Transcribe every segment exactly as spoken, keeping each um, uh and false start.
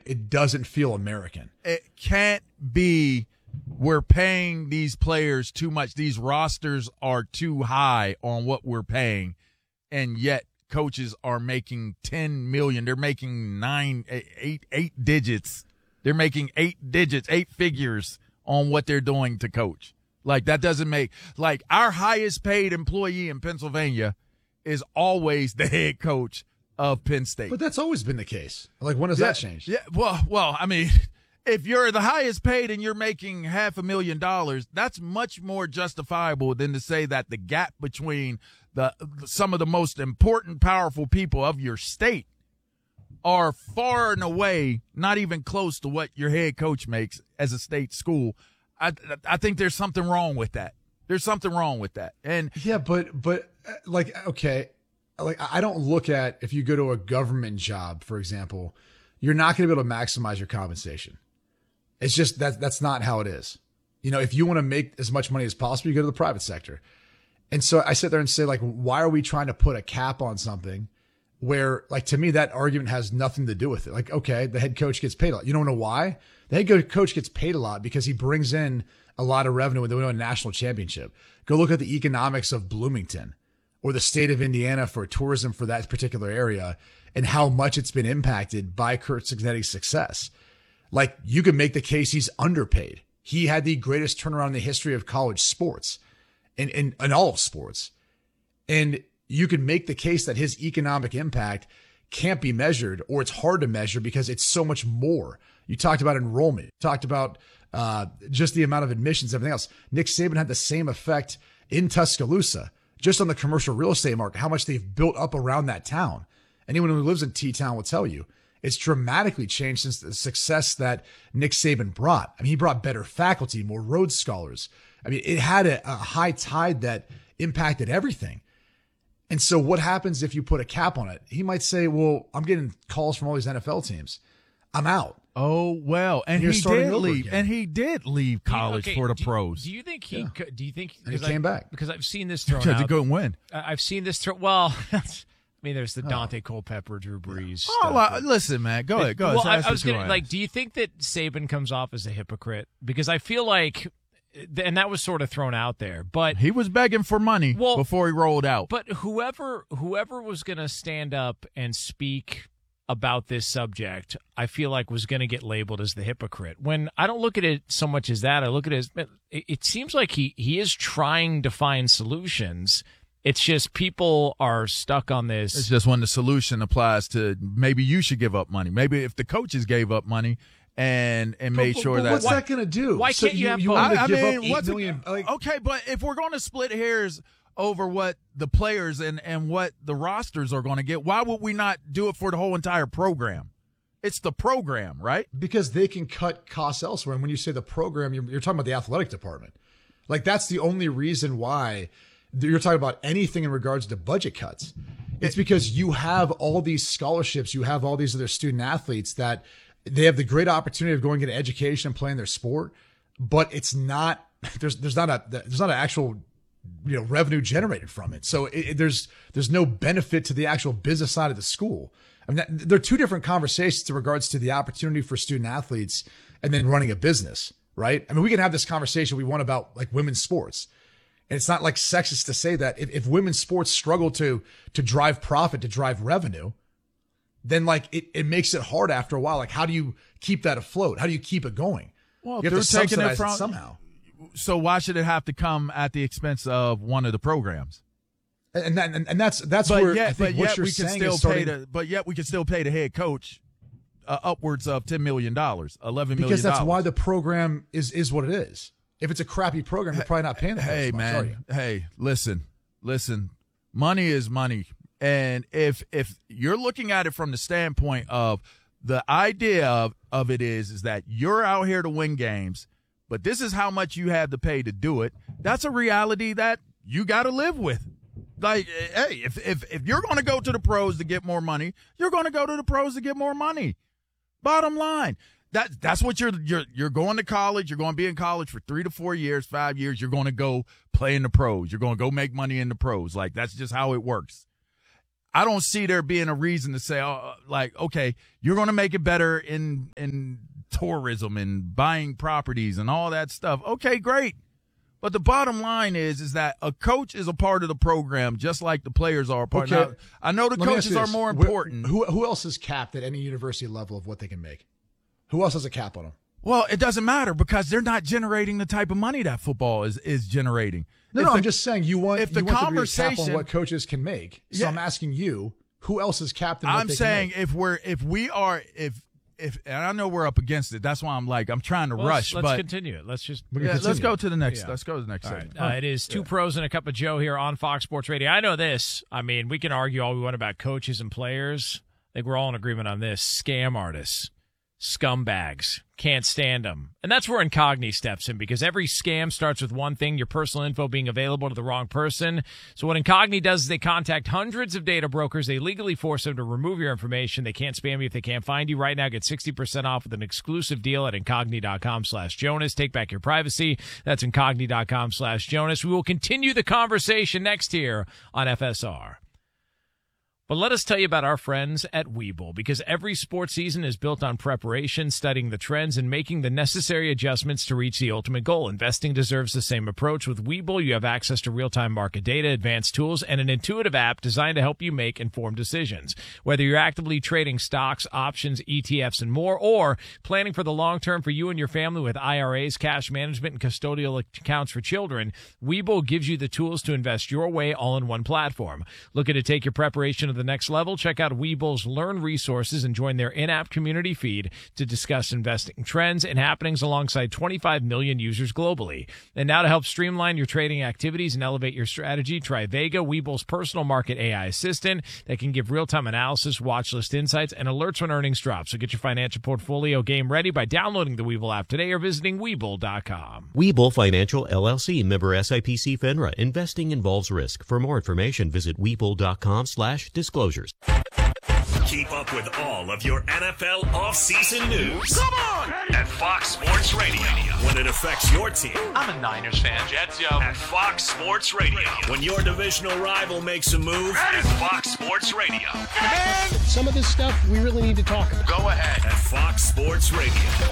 it doesn't feel American. It can't be we're paying these players too much. These rosters are too high on what we're paying, and yet coaches are making ten million. They're making nine, eight, eight digits. They're making eight digits, eight figures on what they're doing to coach. Like, that doesn't make – like, our highest paid employee in Pennsylvania is always the head coach of Penn State. But that's always been the case. Like, when has yeah, that changed? Yeah, well, well, I mean – if you're the highest paid and you're making half a million dollars, that's much more justifiable than to say that the gap between the some of the most important, powerful people of your state are far and away not even close to what your head coach makes as a state school. I I think there's something wrong with that. There's something wrong with that. And yeah, but but like okay, like I don't look at if you go to a government job, for example, you're not going to be able to maximize your compensation. It's just that that's not how it is. You know, if you want to make as much money as possible, you go to the private sector. And so I sit there and say, like, why are we trying to put a cap on something where, like, to me, that argument has nothing to do with it? Like, okay, the head coach gets paid a lot. You don't know why? The head coach gets paid a lot because he brings in a lot of revenue when they win a national championship. Go look at the economics of Bloomington or the state of Indiana for tourism for that particular area and how much it's been impacted by Curt Cignetti's success. Like, you can make the case he's underpaid. He had the greatest turnaround in the history of college sports and in, in all of sports. And you can make the case that his economic impact can't be measured, or it's hard to measure because it's so much more. You talked about enrollment, you talked about uh, just the amount of admissions, everything else. Nick Saban had the same effect in Tuscaloosa, just on the commercial real estate market, how much they've built up around that town. Anyone who lives in T-Town will tell you. It's dramatically changed since the success that Nick Saban brought. I mean, he brought better faculty, more Rhodes Scholars. I mean, it had a, a high tide that impacted everything. And so what happens if you put a cap on it? He might say, well, I'm getting calls from all these N F L teams. I'm out. Oh, well, and, and he did leave, again. and he did leave college okay, for the do, pros. Do you think he, yeah. do you think, and he came I, back because I've seen this thrown to out. go and win. I've seen this thrown, well, I mean, there's the Dante oh. Culpepper, Drew Brees. Oh, well, listen, man. Go ahead. Go well, ahead. I, I was gonna, like, do you think that Saban comes off as a hypocrite? Because I feel like, and that was sort of thrown out there, but he was begging for money well, before he rolled out. But whoever whoever was going to stand up and speak about this subject, I feel like was going to get labeled as the hypocrite. When I don't look at it so much as that, I look at it as it, it seems like he he is trying to find solutions. It's just people are stuck on this. It's just when the solution applies to maybe you should give up money. Maybe if the coaches gave up money and and but, made but, sure but that what's that going to do? Why so can't you, you have you both? want to I, give I mean, up eight what's million? It, like, okay, but if we're going to split hairs over what the players and and what the rosters are going to get, why would we not do it for the whole entire program? It's the program, right? Because they can cut costs elsewhere. And when you say the program, you're, you're talking about the athletic department. Like, that's the only reason why you're talking about anything in regards to budget cuts. It's because you have all these scholarships, you have all these other student athletes that they have the great opportunity of going into education and playing their sport, but it's not there's there's not a there's not an actual you know revenue generated from it. So it, it, there's there's no benefit to the actual business side of the school. I mean, that, they're two different conversations in regards to the opportunity for student athletes and then running a business, right? I mean, we can have this conversation we want about like women's sports. And it's not like sexist to say that if, if women's sports struggle to to drive profit, to drive revenue, then like it, it makes it hard after a while. Like, how do you keep that afloat? How do you keep it going? Well, you they're have to taking subsidize it from it somehow. So why should it have to come at the expense of one of the programs? And that, and, and that's that's but where yet, I think but what yet you're we can saying still is starting, pay the, but yet we can still pay the head coach uh, upwards of ten million dollars, eleven million because dollars. that's why the program is is what it is. If it's a crappy program, you're probably not paying. Hey, much, man. are you? Hey, listen, listen. Money is money, and if if you're looking at it from the standpoint of the idea of of it is is that you're out here to win games, but this is how much you have to pay to do it. That's a reality that you got to live with. Like, hey, if if if you're going to go to the pros to get more money, you're going to go to the pros to get more money. Bottom line. That that's what you're you're you're going to college. You're going to be in college for three to four years, five years. You're going to go play in the pros. You're going to go make money in the pros. Like, that's just how it works. I don't see there being a reason to say, oh, like, okay, you're going to make it better in in tourism and buying properties and all that stuff. Okay, great. But the bottom line is, is that a coach is a part of the program, just like the players are a part. Okay. Now, I know the Let me ask coaches you are this. more Wh- important. Who who else is capped at any university level of what they can make? Who else has a cap on them? Well, it doesn't matter because they're not generating the type of money that football is, is generating. No, If no, the- I'm just saying you want, if the you want there to be a cap conversation- on what coaches can make. So Yeah. I'm asking you, who else is capped in what I'm they saying can make? if we're if we are if if and I know we're up against it. That's why I'm like I'm trying to Well, rush. Let's, but let's continue it. Let's just. We can yeah, let's continue. go to the next. Yeah. Let's go to the next. All right. segment. Uh, it is two pros and a cup of Joe here on Fox Sports Radio. I know this. I mean, we can argue all we want about coaches and players. I think we're all in agreement on this. Scam artists, scumbags, can't stand them. And that's where Incogni steps in, because every scam starts with one thing, your personal info being available to the wrong person. So what Incogni does is they contact hundreds of data brokers. They legally force them to remove your information. They can't spam you if they can't find you. Right now, get sixty percent off with an exclusive deal at incogni.com slash Jonas. Take back your privacy. That's incogni.com slash Jonas. We will continue the conversation next here on F S R. But let us tell you about our friends at Webull, because every sports season is built on preparation, studying the trends, and making the necessary adjustments to reach the ultimate goal. Investing deserves the same approach. With Webull, you have access to real-time market data, advanced tools, and an intuitive app designed to help you make informed decisions. Whether you're actively trading stocks, options, E T Fs, and more, or planning for the long term for you and your family with I R As, cash management, and custodial accounts for children, Webull gives you the tools to invest your way all in one platform. Looking to take your preparation to the next level? Check out Webull's Learn resources and join their in-app community feed to discuss investing trends and happenings alongside twenty-five million users globally. And now to help streamline your trading activities and elevate your strategy, try Vega, Webull's personal market A I assistant that can give real-time analysis, watch list insights, and alerts when earnings drop. So get your financial portfolio game ready by downloading the Webull app today or visiting Webull dot com. Webull Financial, L L C, member S I P C FINRA. Investing involves risk. For more information, visit Webull.com slash disclosures. Keep up with all of your N F L offseason news. Come on! At Fox Sports Radio. When it affects your team. I'm a Niners fan. Jets, yo. At Fox Sports Radio. When your divisional rival makes a move. At Fox Sports Radio. Some of this stuff we really need to talk about. Go ahead. At Fox Sports Radio.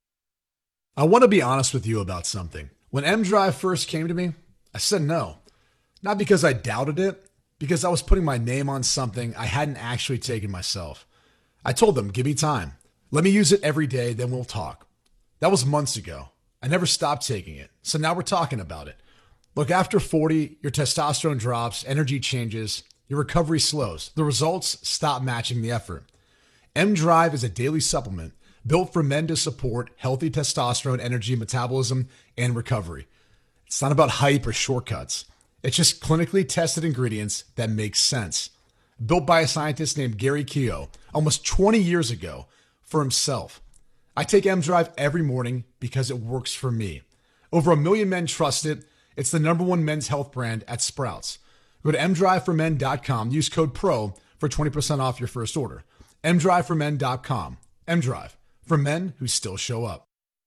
I want to be honest with you about something. When M-Drive first came to me, I said no. Not because I doubted it, because I was putting my name on something I hadn't actually taken myself. I told them, give me time. Let me use it every day, then we'll talk. That was months ago. I never stopped taking it. So now we're talking about it. Look, after forty, your testosterone drops, energy changes, your recovery slows. The results stop matching the effort. M-Drive is a daily supplement built for men to support healthy testosterone, energy, metabolism, and recovery. It's not about hype or shortcuts. It's just clinically tested ingredients that make sense. Built by a scientist named Gary Keogh almost twenty years ago for himself. I take M-Drive every morning because it works for me. Over a million men trust it. It's the number one men's health brand at Sprouts. Go to m drive for men dot com. Use code PRO for twenty percent off your first order. m drive for men dot com. M-Drive, for men who still show up.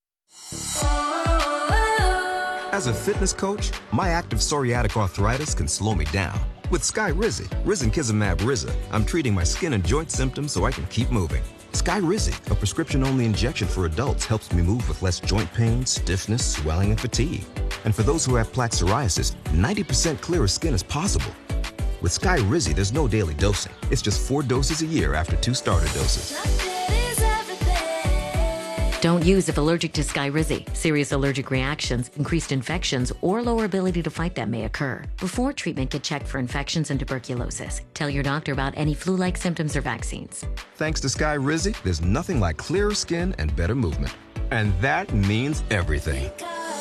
As a fitness coach, my active psoriatic arthritis can slow me down. With Skyrizi, Risankizumab Riza, I'm treating my skin and joint symptoms so I can keep moving. Skyrizi, a prescription-only injection for adults, helps me move with less joint pain, stiffness, swelling, and fatigue. And for those who have plaque psoriasis, ninety percent clearer skin is possible. With Skyrizi, there's no daily dosing. It's just four doses a year after two starter doses. Don't use if allergic to Skyrizi. Serious allergic reactions, increased infections, or lower ability to fight them may occur. Before treatment, get checked for infections and tuberculosis. Tell your doctor about any flu-like symptoms or vaccines. Thanks to Skyrizi, there's nothing like clearer skin and better movement. And that means everything.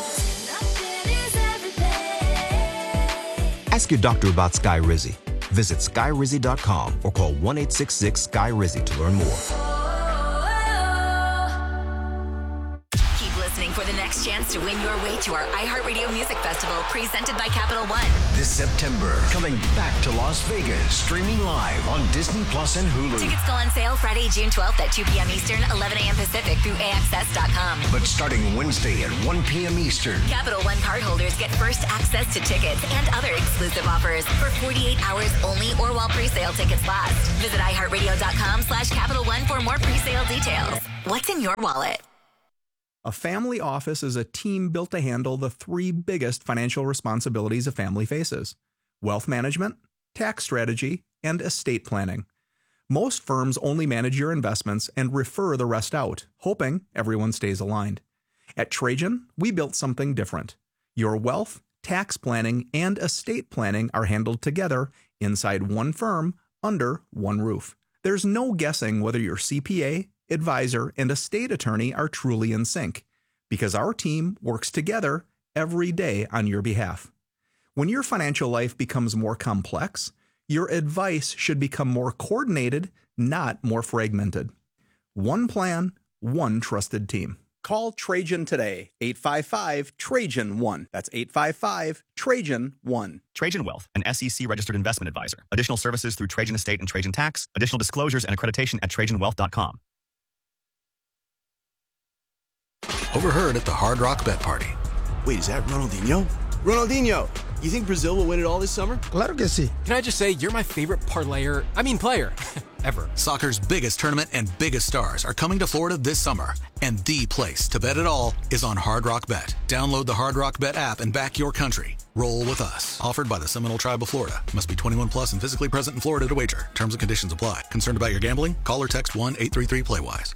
Ask your doctor about Skyrizi. Visit Skyrizi dot com or call one eight six six S K Y R I Z I to learn more. Keep listening for the next chance to win your way to our iHeartRadio Music Festival presented by Capital One. This September, coming back to Las Vegas, streaming live on Disney Plus and Hulu. Tickets go on sale Friday, June twelfth at two p.m. Eastern, eleven a.m. Pacific through A X S dot com. But starting Wednesday at one p.m. Eastern, Capital One cardholders get first access to tickets and other exclusive offers for forty-eight hours only or while pre-sale tickets last. Visit iHeartRadio.com slash Capital One for more pre-sale details. What's in your wallet? A family office is a team built to handle the three biggest financial responsibilities a family faces: wealth management, tax strategy, and estate planning. Most firms only manage your investments and refer the rest out, hoping everyone stays aligned. At Trajan, we built something different. Your wealth, tax planning, and estate planning are handled together inside one firm under one roof. There's no guessing whether your C P A, advisor, and estate attorney are truly in sync, because our team works together every day on your behalf. When your financial life becomes more complex, your advice should become more coordinated, not more fragmented. One plan, one trusted team. Call Trajan today, eight five five, Trajan one. That's eight five five, Trajan one. Trajan Wealth, an S E C-registered investment advisor. Additional services through Trajan Estate and Trajan Tax. Additional disclosures and accreditation at trajan wealth dot com. Overheard at the Hard Rock Bet Party. Wait, is that Ronaldinho? Ronaldinho, you think Brazil will win it all this summer? Claro que sí. Can I just say, you're my favorite parlayer, I mean player, ever. Soccer's biggest tournament and biggest stars are coming to Florida this summer. And the place to bet it all is on Hard Rock Bet. Download the Hard Rock Bet app and back your country. Roll with us. Offered by the Seminole Tribe of Florida. Must be twenty-one plus and physically present in Florida to wager. Terms and conditions apply. Concerned about your gambling? Call or text one eight three three play wise.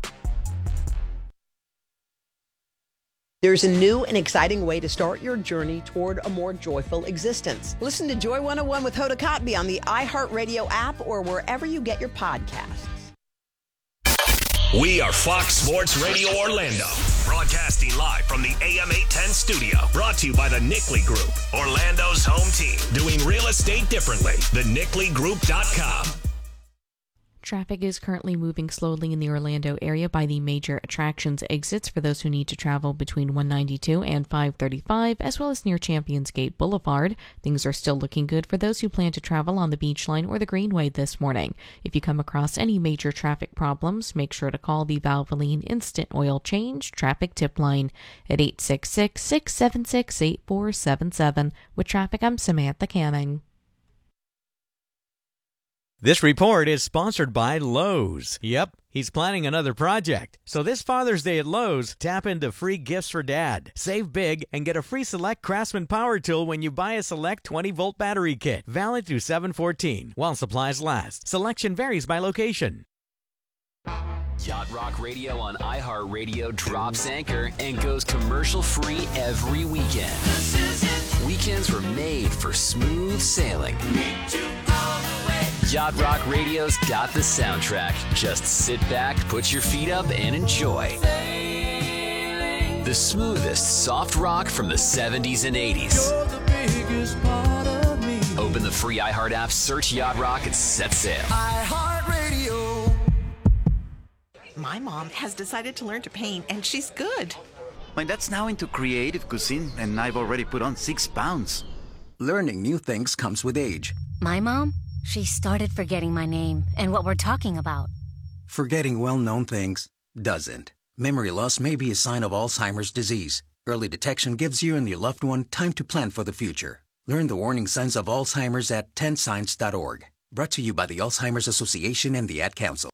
There's a new and exciting way to start your journey toward a more joyful existence. Listen to Joy one oh one with Hoda Kotb on the iHeartRadio app or wherever you get your podcasts. We are Fox Sports Radio Orlando, broadcasting live from the A M eight ten studio. Brought to you by the Nickley Group, Orlando's home team. Doing real estate differently. the nickley group dot com. Traffic is currently moving slowly in the Orlando area by the major attractions exits for those who need to travel between one ninety-two and five thirty-five, as well as near Champions Gate Boulevard. Things are still looking good for those who plan to travel on the Beach Line or the Greenway this morning. If you come across any major traffic problems, make sure to call the Valvoline Instant Oil Change Traffic Tip Line at eight six six, six seven six, eight four seven seven. With traffic, I'm Samantha Canning. This report is sponsored by Lowe's. Yep, he's planning another project. So this Father's Day at Lowe's, tap into free gifts for Dad. Save big and get a free Select Craftsman power tool when you buy a Select twenty volt battery kit. Valid through seven fourteen while supplies last. Selection varies by location. Yacht Rock Radio on iHeartRadio drops anchor and goes commercial-free every weekend. Weekends were made for smooth sailing. Yacht Rock Radio's got the soundtrack. Just sit back, put your feet up, and enjoy. The smoothest soft rock from the seventies and eighties. Open the free iHeart app, search Yacht Rock, and set sail. iHeartRadio. My mom has decided to learn to paint, and she's good. My dad's now into creative cuisine, and I've already put on six pounds. Learning new things comes with age. My mom? She started forgetting my name and what we're talking about. Forgetting well-known things doesn't. Memory loss may be a sign of Alzheimer's disease. Early detection gives you and your loved one time to plan for the future. Learn the warning signs of Alzheimer's at ten signs dot org. Brought to you by the Alzheimer's Association and the Ad Council.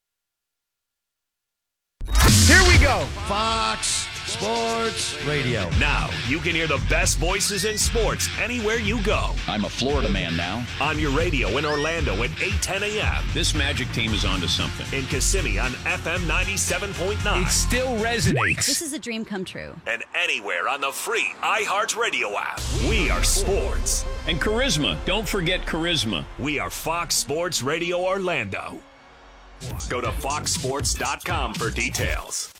Here we go. Fox Sports Radio. Now, you can hear the best voices in sports anywhere you go. I'm a Florida man now. On your radio in Orlando at eight ten a.m. This Magic team is onto something. In Kissimmee on F M ninety-seven point nine. It still resonates. This is a dream come true. And anywhere on the free iHeartRadio app. We are sports. And charisma. Don't forget charisma. We are Fox Sports Radio Orlando. Go to fox sports dot com for details.